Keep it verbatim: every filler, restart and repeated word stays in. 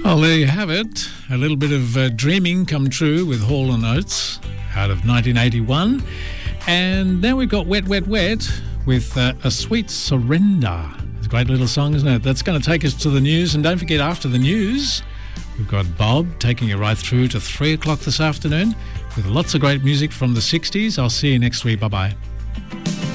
Well, there you have it. A little bit of uh, dreaming come true with Hall and Oates out of nineteen eighty-one. And now we've got Wet, Wet, Wet with uh, A Sweet Surrender. It's a great little song, isn't it? That's going to take us to the news. And don't forget, after the news, we've got Bob taking you right through to three o'clock this afternoon with lots of great music from the sixties. I'll see you next week. Bye-bye.